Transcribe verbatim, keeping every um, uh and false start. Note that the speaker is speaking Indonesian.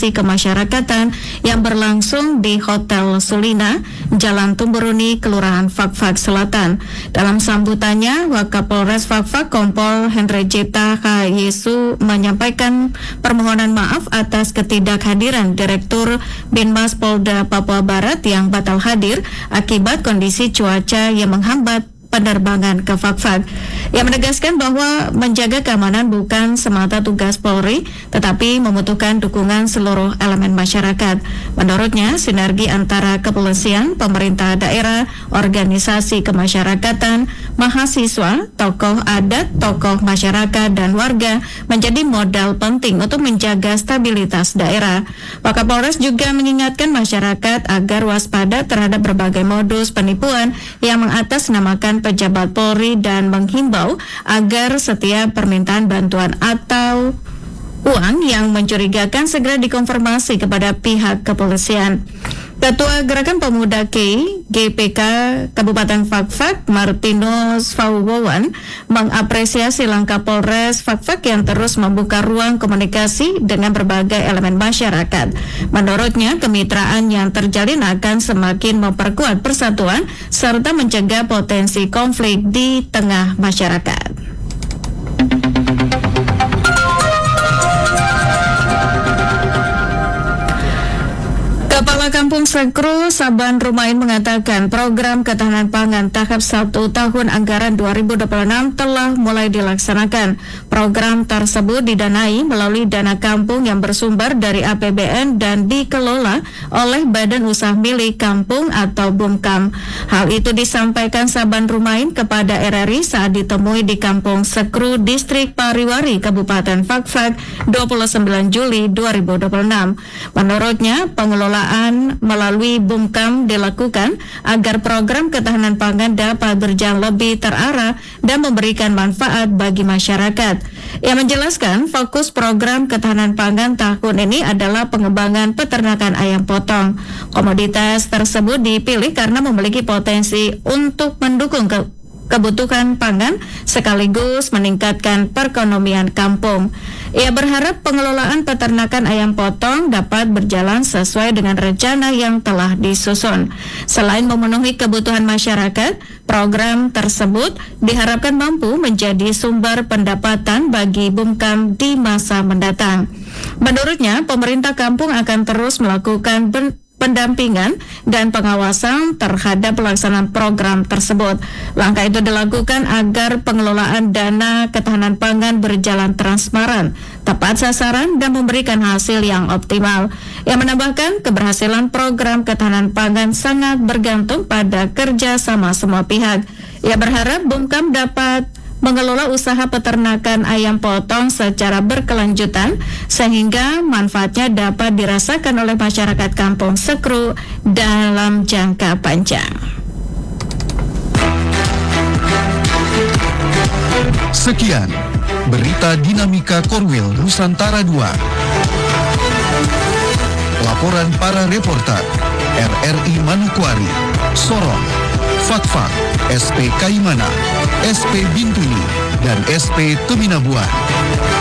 Organisasi Kemasyarakatan yang berlangsung di Hotel Sulina, Jalan Tumburuni, Kelurahan Fakfak Selatan. Dalam sambutannya, Wakapolres Fakfak Kompol Hendrejeta H. Yesu menyampaikan permohonan maaf atas ketidakhadiran Direktur Binmas Polda Papua Barat yang batal hadir akibat kondisi cuaca yang menghambat penerbangan ke Fakfak. Ia menegaskan bahwa menjaga keamanan bukan semata tugas Polri, tetapi membutuhkan dukungan seluruh elemen masyarakat. Menurutnya, sinergi antara kepolisian, pemerintah daerah, organisasi kemasyarakatan, mahasiswa, tokoh adat, tokoh masyarakat, dan warga menjadi modal penting untuk menjaga stabilitas daerah. Wakapolres juga mengingatkan masyarakat agar waspada terhadap berbagai modus penipuan yang mengatasnamakan pejabat Polri dan menghimbau agar setiap permintaan bantuan atau uang yang mencurigakan segera dikonfirmasi kepada pihak kepolisian. Ketua Gerakan Pemuda K, G P K Kabupaten Fakfak, Martinus Fauwowan, mengapresiasi langkah Polres Fakfak yang terus membuka ruang komunikasi dengan berbagai elemen masyarakat. Menurutnya, kemitraan yang terjalin akan semakin memperkuat persatuan serta mencegah potensi konflik di tengah masyarakat. Kepala Kampung Sekru Saban Rumain mengatakan program ketahanan pangan tahap satu tahun anggaran dua ribu dua puluh enam telah mulai dilaksanakan. Program tersebut didanai melalui dana kampung yang bersumber dari A P B N dan dikelola oleh Badan Usaha Milik Kampung atau BUMKAM. Hal itu disampaikan Saban Rumain kepada R R I saat ditemui di Kampung Sekru, Distrik Pariwari, Kabupaten Fakfak, dua puluh sembilan Juli dua ribu dua puluh enam. Menurutnya, pengelolaan melalui BUMKAM dilakukan agar program ketahanan pangan dapat berjalan lebih terarah dan memberikan manfaat bagi masyarakat. Ia menjelaskan fokus program ketahanan pangan tahun ini adalah pengembangan peternakan ayam potong. Komoditas tersebut dipilih karena memiliki potensi untuk mendukung ke kebutuhan pangan sekaligus meningkatkan perekonomian kampung. Ia berharap pengelolaan peternakan ayam potong dapat berjalan sesuai dengan rencana yang telah disusun. Selain memenuhi kebutuhan masyarakat, program tersebut diharapkan mampu menjadi sumber pendapatan bagi BUMKAM di masa mendatang. Menurutnya, pemerintah kampung akan terus melakukan ben- pendampingan dan pengawasan terhadap pelaksanaan program tersebut. Langkah itu dilakukan agar pengelolaan dana ketahanan pangan berjalan transparan, tepat sasaran, dan memberikan hasil yang optimal. Yang menambahkan keberhasilan program ketahanan pangan sangat bergantung pada kerja sama semua pihak. Ia berharap BUMKAM dapat mengelola usaha peternakan ayam potong secara berkelanjutan sehingga manfaatnya dapat dirasakan oleh masyarakat Kampung Sekru dalam jangka panjang. Sekian berita dinamika Korwil Nusantara dua. Laporan para reporter R R I Manokwari, Sorong, Fakfak, S P Kaimana, S P Bintuni, dan S P Tuminabuan.